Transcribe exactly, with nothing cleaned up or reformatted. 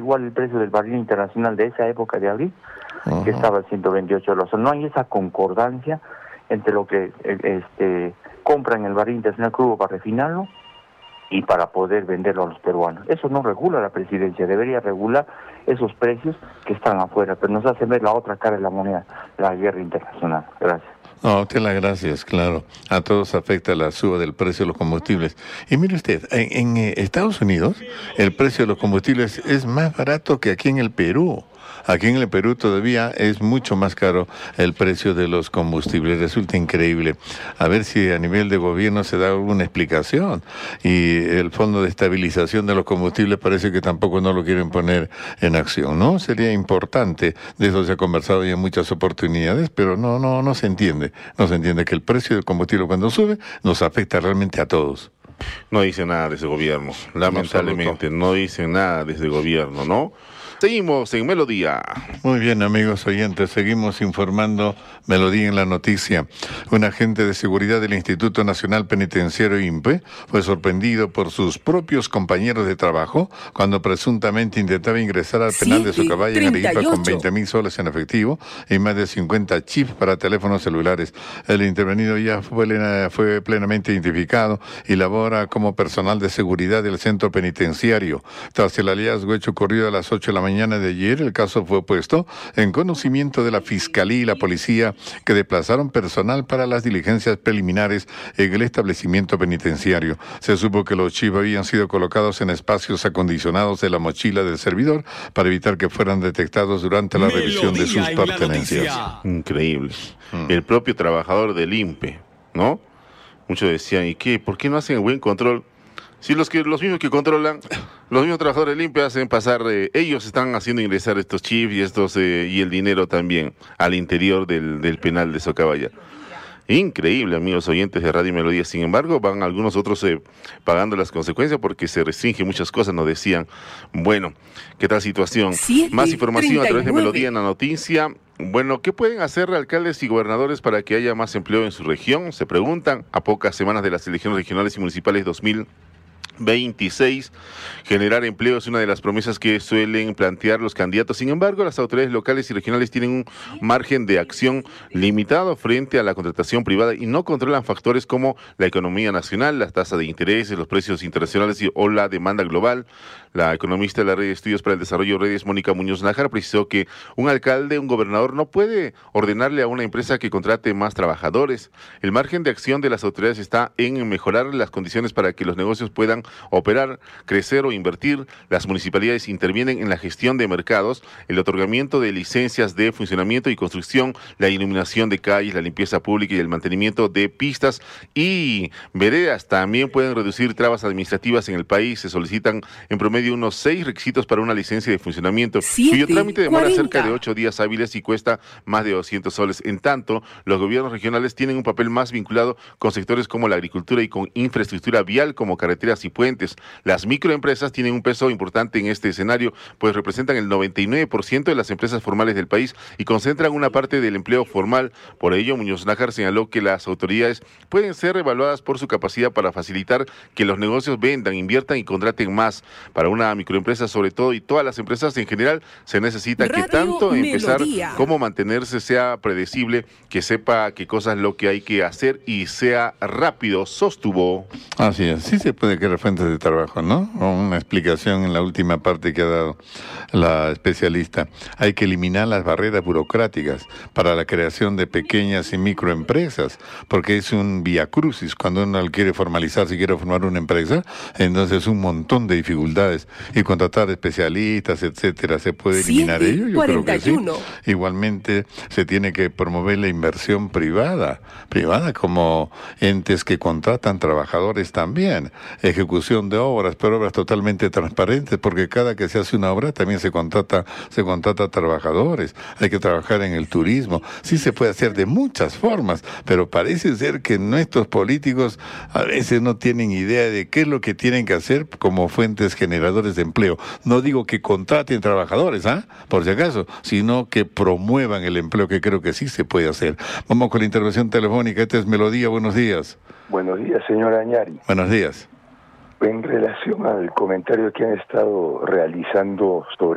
igual el precio del barril internacional de esa época de abril, uh-huh. que estaba a ciento veintiocho dólares. No hay esa concordancia entre lo que este compran el barril internacional crudo para refinarlo y para poder venderlo a los peruanos. Eso no regula la presidencia, debería regular esos precios que están afuera, pero nos hace ver la otra cara de la moneda, la guerra internacional. Gracias. No, te las gracias, claro. A todos afecta la suba del precio de los combustibles. Y mire usted, en, en Estados Unidos el precio de los combustibles es más barato que aquí en el Perú. Aquí en el Perú todavía es mucho más caro el precio de los combustibles. Resulta increíble. A ver si a nivel de gobierno se da alguna explicación. Y el Fondo de Estabilización de los Combustibles parece que tampoco no lo quieren poner en acción, ¿no? Sería importante. De eso se ha conversado ya en muchas oportunidades, pero no, no, no se entiende. No se entiende que el precio del combustible cuando sube nos afecta realmente a todos. No dicen nada desde el gobierno. Lamentablemente no dicen nada desde el gobierno, ¿no? Seguimos en Melodía. Muy bien, amigos oyentes, seguimos informando Melodía en la noticia. Un agente de seguridad del Instituto Nacional Penitenciario I N P E fue sorprendido por sus propios compañeros de trabajo cuando presuntamente intentaba ingresar al penal de Socabaya en Arequipa con veinte mil soles en efectivo y más de cincuenta chips para teléfonos celulares. El intervenido ya fue, fue plenamente identificado y labora como personal de seguridad del centro penitenciario. Tras el hallazgo hecho ocurrido a las ocho de la mañana de ayer, el caso fue puesto en conocimiento de la Fiscalía y la Policía, que desplazaron personal para las diligencias preliminares en el establecimiento penitenciario. Se supo que los chips habían sido colocados en espacios acondicionados de la mochila del servidor para evitar que fueran detectados durante la Melodía revisión de sus pertenencias. Increíble. Mm. El propio trabajador del I N P E, ¿no? Muchos decían, ¿y qué? ¿Por qué no hacen buen control? Si los que los mismos que controlan, los mismos trabajadores del I N P E hacen pasar, eh, ellos están haciendo ingresar estos chips y estos eh, y el dinero también al interior del, del penal de Socabaya. Increíble, amigos oyentes de Radio Melodía. Sin embargo, van algunos otros eh, pagando las consecuencias porque se restringen muchas cosas, nos decían. Bueno, ¿qué tal situación? siete, Más información treinta y nueve. A través de Melodía en la noticia. Bueno, ¿qué pueden hacer alcaldes y gobernadores para que haya más empleo en su región? Se preguntan a pocas semanas de las elecciones regionales y municipales dos mil veintiséis. Generar empleo es una de las promesas que suelen plantear los candidatos. Sin embargo, las autoridades locales y regionales tienen un margen de acción limitado frente a la contratación privada y no controlan factores como la economía nacional, las tasas de intereses, los precios internacionales y, o la demanda global. La economista de la Red de Estudios para el Desarrollo Redes, Mónica Muñoz Nájar, precisó que un alcalde, un gobernador no puede ordenarle a una empresa que contrate más trabajadores. El margen de acción de las autoridades está en mejorar las condiciones para que los negocios puedan operar, crecer o invertir. Las municipalidades intervienen en la gestión de mercados, el otorgamiento de licencias de funcionamiento y construcción, la iluminación de calles, la limpieza pública y el mantenimiento de pistas y veredas. También pueden reducir trabas administrativas en el país. Se solicitan en promedio unos seis requisitos para una licencia de funcionamiento, cuyo trámite demora cuarenta cerca de ocho días hábiles y cuesta más de doscientos soles. En tanto, los gobiernos regionales tienen un papel más vinculado con sectores como la agricultura y con infraestructura vial como carreteras y puentes. Las microempresas tienen un peso importante en este escenario, pues representan el noventa y nueve por ciento de las empresas formales del país y concentran una parte del empleo formal. Por ello, Muñoz Nájar señaló que las autoridades pueden ser evaluadas por su capacidad para facilitar que los negocios vendan, inviertan y contraten más. Para una microempresa sobre todo y todas las empresas en general se necesita Radio que tanto Melodía. Empezar como mantenerse sea predecible, que sepa qué cosas es lo que hay que hacer y sea rápido, sostuvo. Así es, sí se puede crear fuentes de trabajo, ¿no? Una explicación en la última parte que ha dado la especialista. Hay que eliminar las barreras burocráticas para la creación de pequeñas y microempresas, porque es un viacrucis cuando uno quiere formalizar, si quiere formar una empresa, entonces un montón de dificultades y contratar especialistas, etcétera. ¿Se puede eliminar siete, ello? Yo cuarenta y uno. Creo que sí. Igualmente se tiene que promover la inversión privada, privada como entes que contratan trabajadores también, ejecución de obras, pero obras totalmente transparentes, porque cada que se hace una obra también se contrata, se contrata trabajadores. Hay que trabajar en el turismo. Sí se puede hacer de muchas formas, pero parece ser que nuestros políticos a veces no tienen idea de qué es lo que tienen que hacer como fuentes generadores de empleo. No digo que contraten trabajadores, ¿ah? ¿eh? Por si acaso, sino que promuevan el empleo, que creo que sí se puede hacer. Vamos con la intervención telefónica. Esta es Melodía. Buenos días. Buenos días, señora Añari. Buenos días. En relación al comentario que han estado realizando sobre